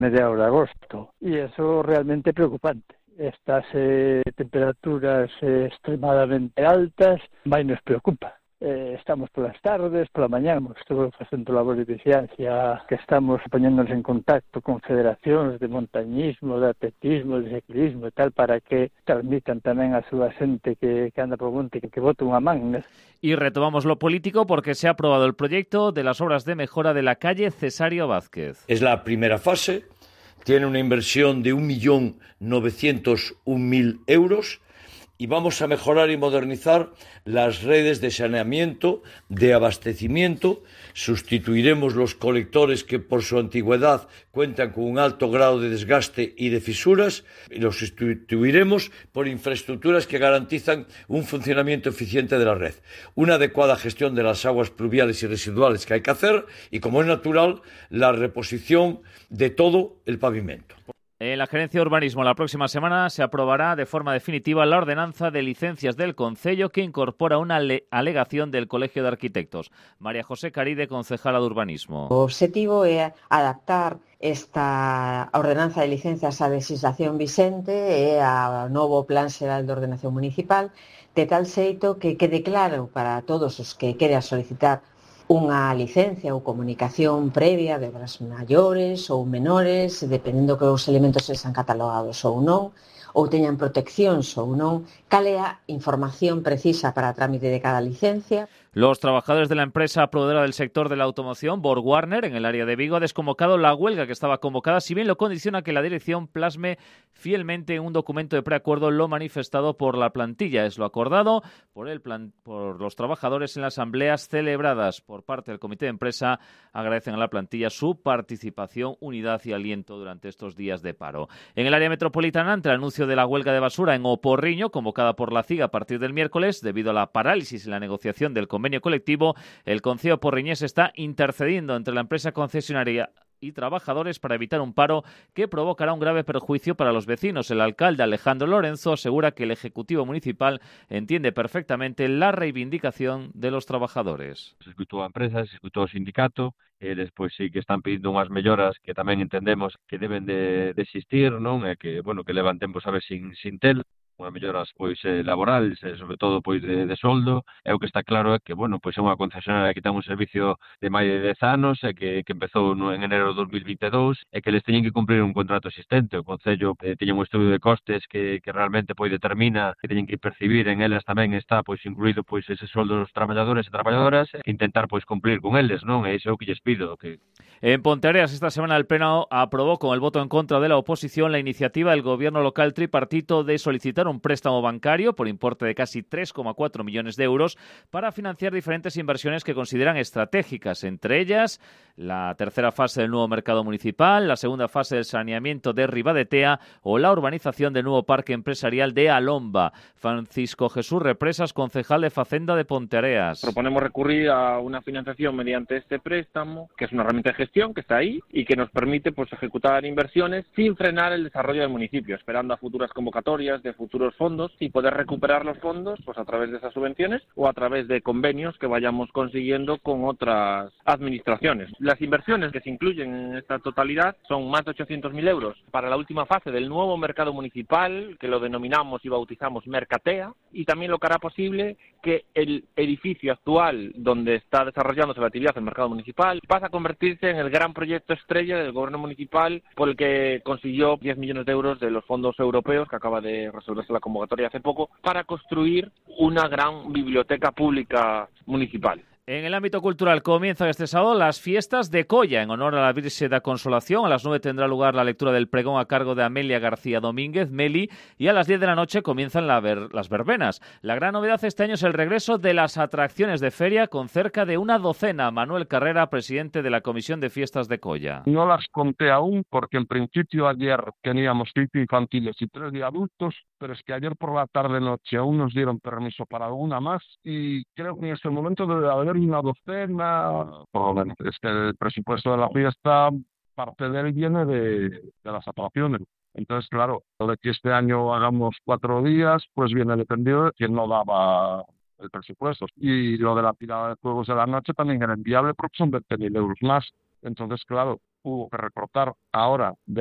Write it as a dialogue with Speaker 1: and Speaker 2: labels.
Speaker 1: mediados de agosto, y eso realmente es preocupante. Estas temperaturas extremadamente altas mai nos preocupa. Estamos polas tardes, pola mañá, estou facendo labores de ciencia, que estamos poñéndonos en contacto con federacións de montañismo, de atletismo, de ciclismo e tal, para que transmitan tamén a súa xente que anda por monte, que bote unha man, né?
Speaker 2: Y retomamos lo político porque se ha aprobado el proyecto de las obras de mejora de la calle Cesario Vázquez.
Speaker 3: Es la primera fase, tiene una inversión de 1.901.000 euros y vamos a mejorar y modernizar las redes de saneamiento, de abastecimiento. Sustituiremos los colectores que por su antigüedad cuentan con un alto grado de desgaste y de fisuras y los sustituiremos por infraestructuras que garantizan un funcionamiento eficiente de la red, una adecuada gestión de las aguas pluviales y residuales que hay que hacer y, como es natural, la reposición de todo el pavimento.
Speaker 2: En la Gerencia de Urbanismo la próxima semana se aprobará de forma definitiva la ordenanza de licencias del Concello que incorpora una alegación del Colegio de Arquitectos. María José Caride, concejala de Urbanismo.
Speaker 4: O obxectivo é adaptar esta ordenanza de licencias á legislación vixente e ao novo Plan Xeral de Ordenación Municipal, de tal xeito que quede claro para todos os que queran solicitar unha licencia ou comunicación previa de obras maiores ou menores, dependendo que os elementos sexan catalogados ou non, ou teñan proteccións ou non, cal é a información precisa para a trámite de cada licencia.
Speaker 2: Los trabajadores de la empresa proveedora del sector de la automoción, Borg Warner, en el área de Vigo, ha desconvocado la huelga que estaba convocada, si bien lo condiciona que la dirección plasme fielmente en un documento de preacuerdo lo manifestado por la plantilla. Es lo acordado por los trabajadores en las asambleas celebradas por parte del comité de empresa. Agradecen a la plantilla su participación, unidad y aliento durante estos días de paro. En el área metropolitana, ante el anuncio de la huelga de basura en O Porriño, convocada por la CIG a partir del miércoles, debido a la parálisis en la negociación del convenio colectivo, el concello porriñés está intercediendo entre la empresa concesionaria y trabajadores para evitar un paro que provocará un grave perjuicio para los vecinos. El alcalde Alejandro Lorenzo asegura que el Ejecutivo Municipal entiende perfectamente la reivindicación de los trabajadores.
Speaker 5: Se escutou a empresa, se escutou o sindicato, e despois sí que están pedindo unhas melloras que tamén entendemos que deben de existir, non? E que, bueno, que levan tempo a ver sin tel, unhas melloras pois laborales e sobre todo pois de soldo. E o que está claro é que, bueno, pois é unha concesionaria que ten un servicio de máis de 10 anos e que empezou en enero de 2022 e que les teñen que cumprir un contrato existente. O Concello teña un estudio de costes que realmente pois determina que teñen que percibir, en elas tamén está pois incluído pois ese soldo dos traballadores e traballadoras, e intentar pois cumplir con eles, non? E iso é o que lles pido.
Speaker 2: En Ponteareas esta semana el Pleno aprobó con el voto en contra de la oposición la iniciativa del gobierno local tripartito de solicitar un préstamo bancario por importe de casi 3,4 millones de euros para financiar diferentes inversiones que consideran estratégicas, entre ellas la tercera fase del nuevo mercado municipal, la segunda fase del saneamiento de Ribadetea o la urbanización del nuevo parque empresarial de Alomba. Francisco Jesús Represas, concejal de Facenda de Ponteareas.
Speaker 6: Proponemos recurrir a una financiación mediante este préstamo, que es una herramienta de gestión que está ahí y que nos permite pues ejecutar inversiones sin frenar el desarrollo del municipio, esperando a futuras convocatorias de futuros fondos y poder recuperar los fondos pues a través de esas subvenciones o a través de convenios que vayamos consiguiendo con otras administraciones. Las inversiones que se incluyen en esta totalidad son más de 800.000 euros para la última fase del nuevo mercado municipal, que lo denominamos y bautizamos Mercatea, y también lo que hará posible que el edificio actual donde está desarrollándose la actividad del mercado municipal pasa a convertirse en el gran proyecto estrella del gobierno municipal, por el que consiguió 10 millones de euros de los fondos europeos, que acaba de resolverse la convocatoria hace poco, para construir una gran biblioteca pública municipal.
Speaker 2: En el ámbito cultural comienzan este sábado las fiestas de Colla en honor a la Virxe da Consolación. A las 9 tendrá lugar la lectura del pregón a cargo de Amelia García Domínguez, Meli, y a las 10 de la noche comienzan las verbenas. La gran novedad este año es el regreso de las atracciones de feria con cerca de una docena. Manuel Carrera, presidente de la Comisión de Fiestas de Colla.
Speaker 7: No las conté aún porque en principio ayer teníamos 5 infantiles y 3 de adultos, pero es que ayer por la tarde-noche aún nos dieron permiso para una más y creo que en este momento debe haber una docena, por lo menos. Es que el presupuesto de la fiesta, parte de él viene de las atracciones. Entonces, claro, lo de que este año hagamos 4 días, pues viene dependido de quien no daba el presupuesto. Y lo de la tirada de juegos de la noche también era inviable porque son 20.000 euros más. Entonces, claro, hubo que recortar ahora